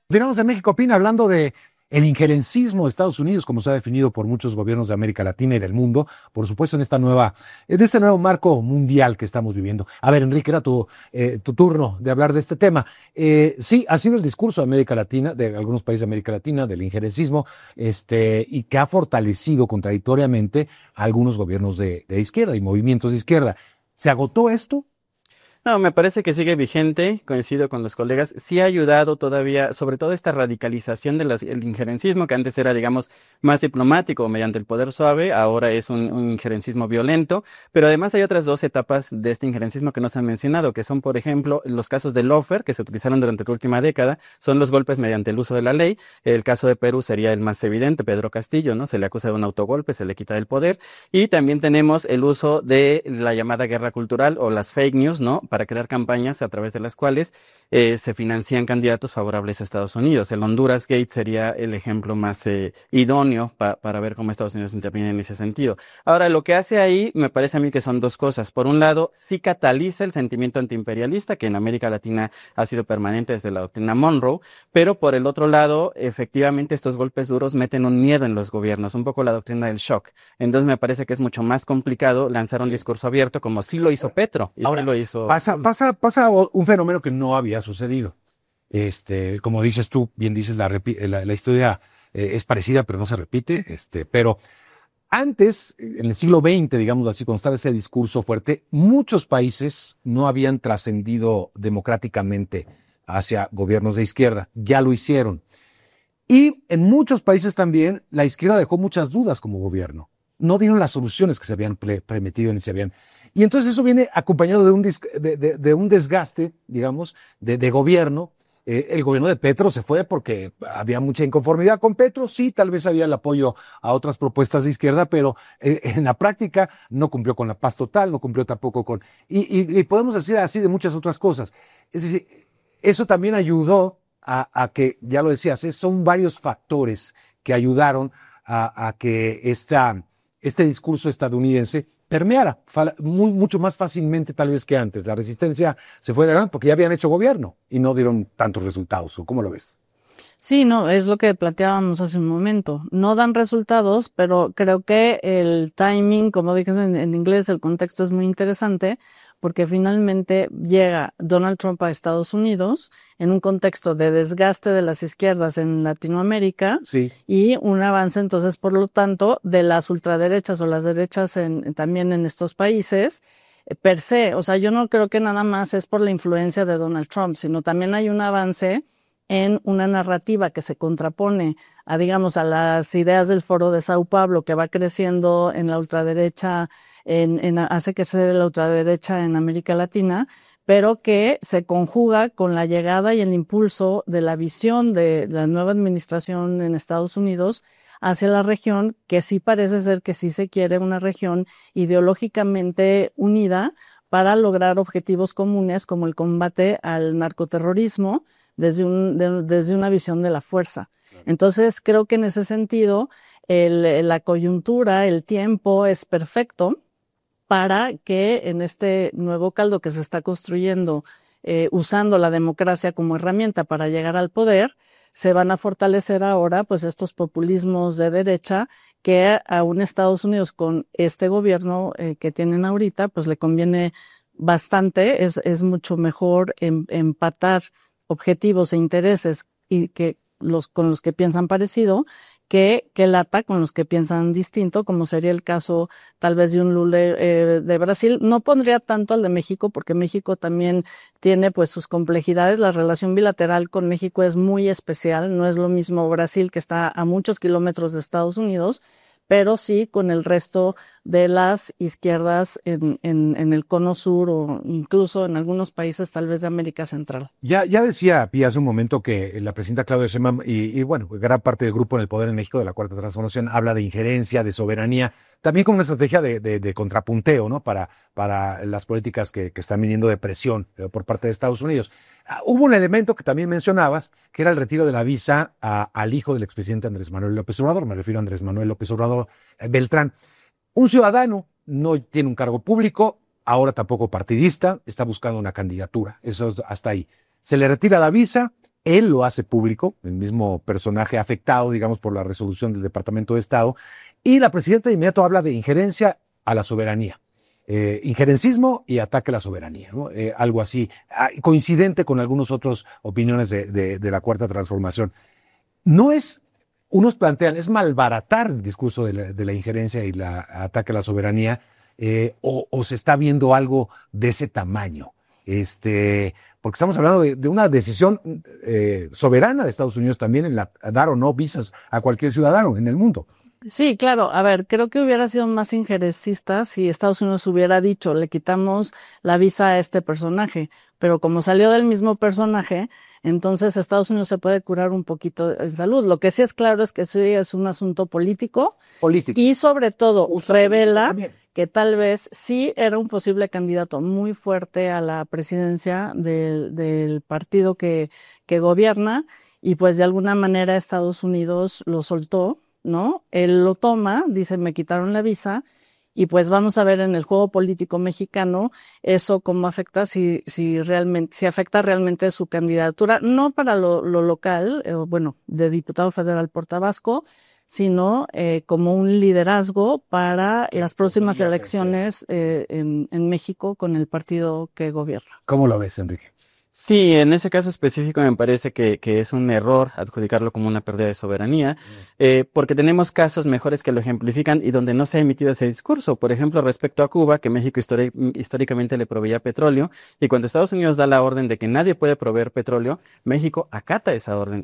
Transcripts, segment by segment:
Continuamos en México Opina hablando de el injerencismo de Estados Unidos, como se ha definido por muchos gobiernos de América Latina y del mundo, por supuesto en este nuevo marco mundial que estamos viviendo. A ver, Enrique, era tu turno de hablar de este tema. Sí, ha sido el discurso de América Latina, de algunos países de América Latina, del injerencismo, y que ha fortalecido contradictoriamente a algunos gobiernos de izquierda y movimientos de izquierda. ¿Se agotó esto? No, me parece que sigue vigente, coincido con los colegas, sí ha ayudado todavía, sobre todo esta radicalización del injerencismo, que antes era, digamos, más diplomático mediante el poder suave, ahora es un injerencismo violento, pero además hay otras dos etapas de este injerencismo que no se han mencionado, que son, por ejemplo, los casos de lawfare, que se utilizaron durante la última década, son los golpes mediante el uso de la ley. El caso de Perú sería el más evidente, Pedro Castillo, ¿no? Se le acusa de un autogolpe, se le quita el poder, y también tenemos el uso de la llamada guerra cultural o las fake news, ¿no? Para crear campañas a través de las cuales se financian candidatos favorables a Estados Unidos. El Honduras Gate sería el ejemplo más idóneo para ver cómo Estados Unidos interviene en ese sentido. Ahora, lo que hace ahí, me parece a mí que son dos cosas. Por un lado, sí cataliza el sentimiento antiimperialista, que en América Latina ha sido permanente desde la doctrina Monroe, pero por el otro lado, efectivamente, estos golpes duros meten un miedo en los gobiernos, un poco la doctrina del shock. Entonces, me parece que es mucho más complicado lanzar un discurso abierto, como sí lo hizo Petro. Y Ahora, sí lo hizo. pasa un fenómeno que no había sucedido. Como dices tú, bien dices, la historia es parecida, pero no se repite. Pero antes, en el siglo XX, digamos así, cuando estaba ese discurso fuerte, muchos países no habían trascendido democráticamente hacia gobiernos de izquierda. Ya lo hicieron. Y en muchos países también la izquierda dejó muchas dudas como gobierno. No dieron las soluciones que se habían prometido ni se habían. Y entonces eso viene acompañado de un desgaste, digamos, de gobierno. El gobierno de Petro se fue porque había mucha inconformidad con Petro. Sí, tal vez había el apoyo a otras propuestas de izquierda, pero en la práctica no cumplió con la paz total, no cumplió tampoco con. Y podemos decir así de muchas otras cosas. Es decir, eso también ayudó a que, ya lo decías, son varios factores que ayudaron a que este discurso estadounidense permeara mucho más fácilmente tal vez que antes. La resistencia se fue de gran porque ya habían hecho gobierno y no dieron tantos resultados. ¿Cómo lo ves? Sí, no, es lo que planteábamos hace un momento. No dan resultados, pero creo que el timing, como dije en inglés, el contexto es muy interesante porque finalmente llega Donald Trump a Estados Unidos en un contexto de desgaste de las izquierdas en Latinoamérica. Sí. Y un avance entonces, por lo tanto, de las ultraderechas o las derechas también en estos países. Per se, o sea, yo no creo que nada más es por la influencia de Donald Trump, sino también hay un avance en una narrativa que se contrapone digamos, a las ideas del Foro de Sao Paulo, que va creciendo en la ultraderecha, hace crecer la ultraderecha en América Latina, pero que se conjuga con la llegada y el impulso de la visión de la nueva administración en Estados Unidos hacia la región, que sí parece ser que sí se quiere una región ideológicamente unida para lograr objetivos comunes como el combate al narcoterrorismo desde una visión de la fuerza. Entonces, creo que en ese sentido, la coyuntura, el tiempo es perfecto para que en este nuevo caldo que se está construyendo, usando la democracia como herramienta para llegar al poder, se van a fortalecer ahora pues estos populismos de derecha que a un Estados Unidos con este gobierno que tienen ahorita, pues le conviene bastante, es mucho mejor empatar objetivos e intereses y con los que piensan parecido que lata con los que piensan distinto, como sería el caso tal vez de un Lula de Brasil. No pondría tanto al de México, porque México también tiene pues sus complejidades. La relación bilateral con México es muy especial, no es lo mismo Brasil, que está a muchos kilómetros de Estados Unidos, pero sí con el resto de las izquierdas en el cono sur o incluso en algunos países tal vez de América Central. Ya decía Pía hace un momento que la presidenta Claudia Sheinbaum y bueno, gran parte del grupo en el poder en México de la Cuarta Transformación habla de injerencia, de soberanía, también como una estrategia de contrapunteo, ¿no? Para las políticas que están viniendo de presión por parte de Estados Unidos. Hubo un elemento que también mencionabas, que era el retiro de la visa al hijo del expresidente Andrés Manuel López Obrador, me refiero a Andrés Manuel López Obrador Beltrán. Un ciudadano, no tiene un cargo público, ahora tampoco partidista, está buscando una candidatura, eso es hasta ahí. Se le retira la visa Él lo hace público, el mismo personaje afectado, digamos, por la resolución del Departamento de Estado, y la presidenta de inmediato habla de injerencia a la soberanía. Injerencismo y ataque a la soberanía, ¿no? Algo así, coincidente con algunas otras opiniones de la Cuarta Transformación. No es, unos plantean, es malbaratar el discurso de la injerencia y la ataque a la soberanía, o se está viendo algo de ese tamaño. Porque estamos hablando de una decisión soberana de Estados Unidos también en dar o no visas a cualquier ciudadano en el mundo. Sí, claro. A ver, creo que hubiera sido más injerencista si Estados Unidos hubiera dicho, le quitamos la visa a este personaje, pero como salió del mismo personaje, entonces Estados Unidos se puede curar un poquito en salud. Lo que sí es claro es que sí es un asunto político. Y sobre todo revela que tal vez sí era un posible candidato muy fuerte a la presidencia del partido que gobierna, y pues de alguna manera Estados Unidos lo soltó, ¿no? Él lo toma, dice, me quitaron la visa, y pues vamos a ver en el juego político mexicano eso cómo afecta, si afecta realmente su candidatura, no para lo local, de diputado federal por Tabasco, sino como un liderazgo para las próximas elecciones en México con el partido que gobierna. ¿Cómo lo ves, Enrique? Sí, en ese caso específico me parece que es un error adjudicarlo como una pérdida de soberanía, porque tenemos casos mejores que lo ejemplifican y donde no se ha emitido ese discurso. Por ejemplo, respecto a Cuba, que México históricamente le proveía petróleo, y cuando Estados Unidos da la orden de que nadie puede proveer petróleo, México acata esa orden.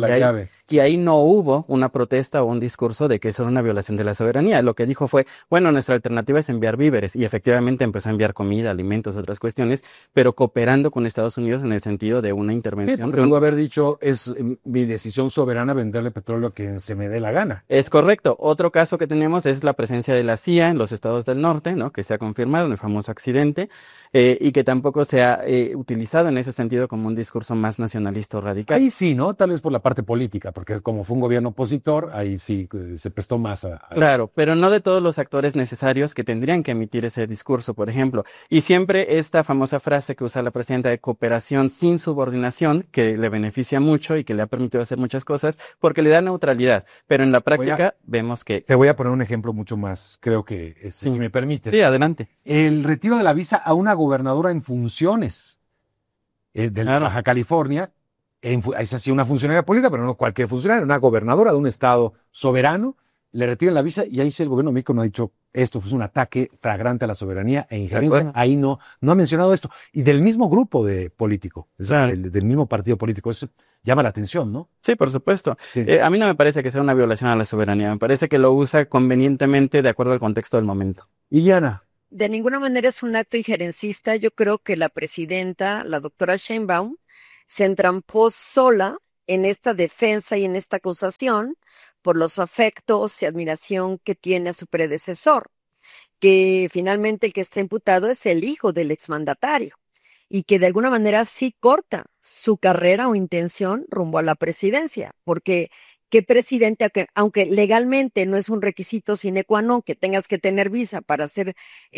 Y ahí no hubo una protesta o un discurso de que eso era una violación de la soberanía. Lo que dijo fue, bueno, nuestra alternativa es enviar víveres, y efectivamente empezó a enviar comida, alimentos, otras cuestiones, pero cooperando con Estados Unidos en el sentido de una intervención. Sí, pudo haber dicho, es mi decisión soberana venderle petróleo a quien se me dé la gana. Es correcto. Otro caso que tenemos es la presencia de la CIA en los estados del norte, ¿no? Que se ha confirmado en el famoso accidente, y que tampoco se ha utilizado en ese sentido como un discurso más nacionalista o radical. Ahí sí, ¿no? Tal vez por la parte política, porque como fue un gobierno opositor, ahí sí se prestó más a... Claro, pero no de todos los actores necesarios que tendrían que emitir ese discurso, por ejemplo. Y siempre esta famosa frase que usa la presidenta de cooperación sin subordinación, que le beneficia mucho y que le ha permitido hacer muchas cosas, porque le da neutralidad. Pero en la práctica vemos que... Te voy a poner un ejemplo mucho más, creo que, Sí. si me permites. Sí, adelante. El retiro de la visa a una gobernadora en funciones de Claro. Baja California, es así una funcionaria pública, pero no cualquier funcionaria, una gobernadora de un estado soberano, le retiran la visa y ahí sí el gobierno de México no ha dicho esto fue un ataque flagrante a la soberanía e injerencia. Ahí no ha mencionado esto. Y del mismo grupo de político, del mismo partido político. Eso llama la atención, ¿no? Sí, por supuesto. Sí. A mí no me parece que sea una violación a la soberanía. Me parece que lo usa convenientemente de acuerdo al contexto del momento. Y Diana. De ninguna manera es un acto injerencista. Yo creo que la presidenta, la doctora Sheinbaum, se entrampó sola en esta defensa y en esta acusación por los afectos y admiración que tiene a su predecesor, que finalmente el que está imputado es el hijo del exmandatario y que de alguna manera sí corta su carrera o intención rumbo a la presidencia, porque ¿qué presidente, aunque legalmente no es un requisito sine qua non que tengas que tener visa para ser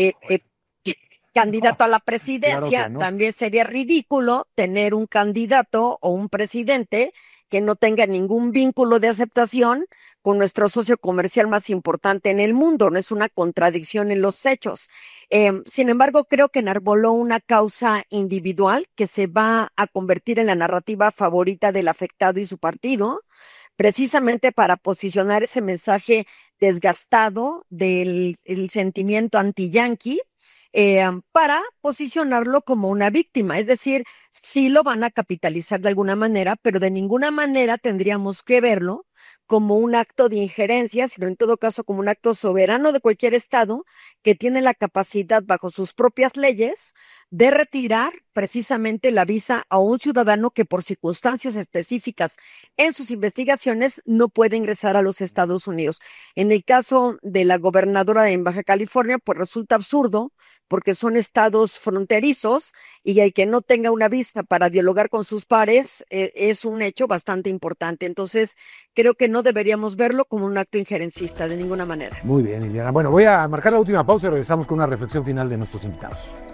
candidato a la presidencia? Claro que no. También sería ridículo tener un candidato o un presidente que no tenga ningún vínculo de aceptación con nuestro socio comercial más importante en el mundo. No es una contradicción en los hechos. Sin embargo, creo que enarboló una causa individual que se va a convertir en la narrativa favorita del afectado y su partido, precisamente para posicionar ese mensaje desgastado del sentimiento anti-yanqui, para posicionarlo como una víctima. Es decir, sí lo van a capitalizar de alguna manera, pero de ninguna manera tendríamos que verlo como un acto de injerencia, sino en todo caso como un acto soberano de cualquier estado que tiene la capacidad bajo sus propias leyes de retirar precisamente la visa a un ciudadano que por circunstancias específicas en sus investigaciones no puede ingresar a los Estados Unidos. En el caso de la gobernadora en Baja California, pues resulta absurdo porque son estados fronterizos y el que no tenga una visa para dialogar con sus pares es un hecho bastante importante. Entonces, creo que no deberíamos verlo como un acto injerencista de ninguna manera. Muy bien, Liliana. Bueno, voy a marcar la última pausa y regresamos con una reflexión final de nuestros invitados.